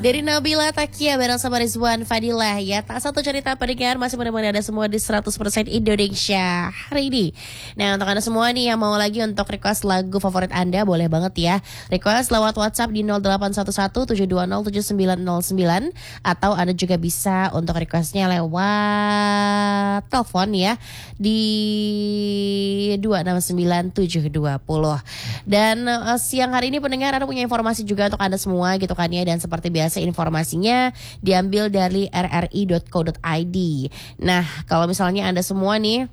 Dari Nabila Takia bareng sama Rizwan Fadilah ya. Tak satu cerita pendengar masih benar-benar ada semua di 100% Indonesia hari ini. Nah untuk Anda semua nih yang mau lagi untuk request lagu favorit Anda, boleh banget ya. Request lewat WhatsApp di 0811-720-7909. Atau Anda juga bisa untuk requestnya lewat telepon ya di 269-720. Dan siang hari ini pendengar Anda punya informasi juga untuk Anda semua gitu kan ya. Dan seperti biasa informasinya diambil dari rri.co.id. Nah kalau misalnya Anda semua nih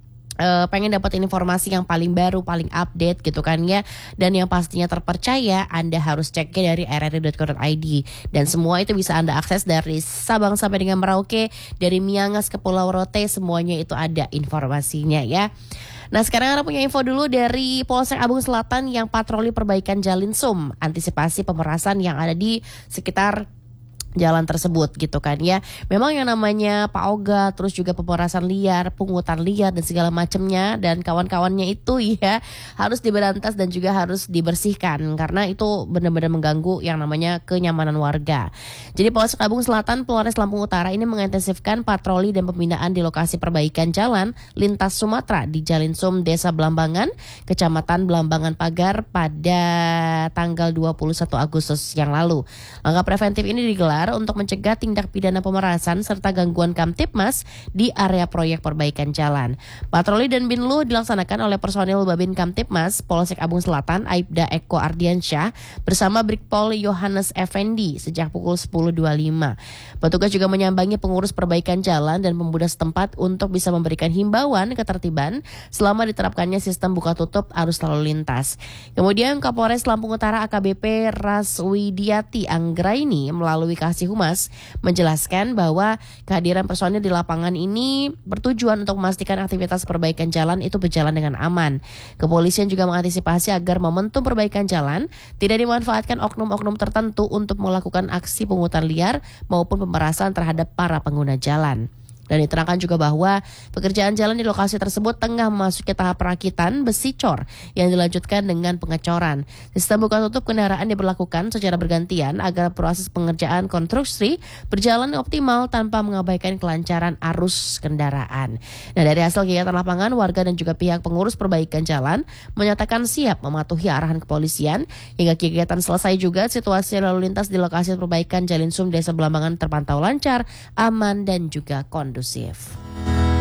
pengen dapat informasi yang paling baru, paling update gitu kan ya, dan yang pastinya terpercaya, Anda harus ceknya dari rri.co.id. Dan semua itu bisa Anda akses dari Sabang sampai dengan Merauke, dari Miangas ke Pulau Rote, semuanya itu ada informasinya ya. Nah sekarang Anda punya info dulu dari Polsek Abung Selatan yang patroli perbaikan Jalin Sum, antisipasi pemerasan yang ada di sekitar jalan tersebut gitu kan ya. Memang yang namanya Pak Oga, terus juga pemerasan liar, pungutan liar dan segala macamnya dan kawan-kawannya itu ya harus diberantas dan juga harus dibersihkan karena itu benar-benar mengganggu yang namanya kenyamanan warga. Jadi Polsek Abung Selatan, Polres Lampung Utara ini mengintensifkan patroli dan pembinaan di lokasi perbaikan jalan lintas Sumatera di Jalin Sum, Desa Belambangan, Kecamatan Belambangan Pagar pada tanggal 21 Agustus yang lalu. Langkah preventif ini digelar untuk mencegah tindak pidana pemerasan serta gangguan Kamtipmas di area proyek perbaikan jalan. Patroli dan binlu dilaksanakan oleh personil Babin Kamtipmas Polsek Abung Selatan Aibda Eko Ardiansyah bersama Brigpol Yohanes Effendi sejak pukul 10.25. Petugas juga menyambangi pengurus perbaikan jalan dan pemuda setempat untuk bisa memberikan himbauan ketertiban selama diterapkannya sistem buka tutup arus lalu lintas. Kemudian Kapolres Lampung Utara AKBP Raswidiati Anggraini melalui Kasih Humas menjelaskan bahwa kehadiran personil di lapangan ini bertujuan untuk memastikan aktivitas perbaikan jalan itu berjalan dengan aman. Kepolisian juga mengantisipasi agar momentum perbaikan jalan tidak dimanfaatkan oknum-oknum tertentu untuk melakukan aksi pungutan liar maupun pemerasan terhadap para pengguna jalan. Dan diterangkan juga bahwa pekerjaan jalan di lokasi tersebut tengah memasuki tahap perakitan besi cor yang dilanjutkan dengan pengecoran. Sistem buka tutup kendaraan diberlakukan secara bergantian agar proses pengerjaan konstruksi berjalan optimal tanpa mengabaikan kelancaran arus kendaraan. Nah dari hasil kegiatan lapangan, warga dan juga pihak pengurus perbaikan jalan menyatakan siap mematuhi arahan kepolisian. Hingga kegiatan selesai juga, situasi lalu lintas di lokasi perbaikan Jalin Sum Desa Belambangan terpantau lancar, aman dan juga kondusif.